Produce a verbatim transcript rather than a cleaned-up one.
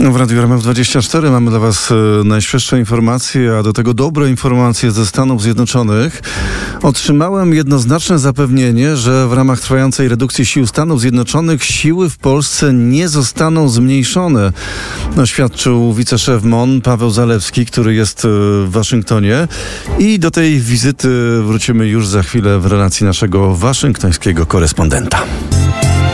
W Radiu R M F dwadzieścia cztery mamy dla Was najświeższe informacje, a do tego dobre informacje ze Stanów Zjednoczonych. Otrzymałem jednoznaczne zapewnienie, że w ramach trwającej redukcji sił Stanów Zjednoczonych siły w Polsce nie zostaną zmniejszone, oświadczył wiceszef M O N Paweł Zalewski, który jest w Waszyngtonie. I do tej wizyty wrócimy już za chwilę w relacji naszego waszyngtońskiego korespondenta.